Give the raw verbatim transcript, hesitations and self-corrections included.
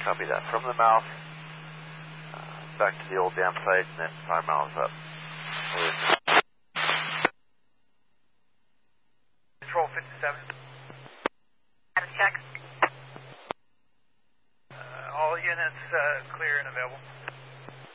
Copy that. From the mouth, uh, back to the old dam site, and then five miles up. Control fifty-seven. Status check. Uh, all units uh, clear and available.